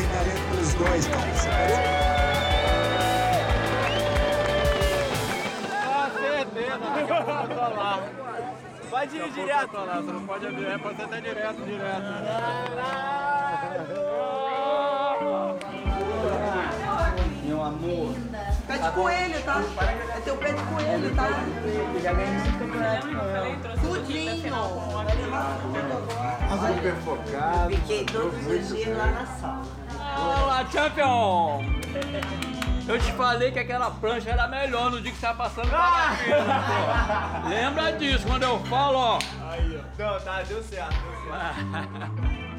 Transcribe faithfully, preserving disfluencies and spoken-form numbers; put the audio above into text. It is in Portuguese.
treinaria pelos dois, cara. Você parece... Ah, certeza, tô lá. Vai dirigir direto. Lá, você não pode abrir, é pra você estar direto, direto. Meu amor. Pé de coelho, tá? É teu pé de coelho, tá? Já ganhei esse campeonato com ela. Tudinho. Super focado. Fiquei todos os dias lá na sala. Olá, Champion! Eu te falei que aquela prancha era melhor no dia que você tava passando para Lembra disso, quando eu falo, ó. Aí, ó. Não, tá, deu certo, deu certo.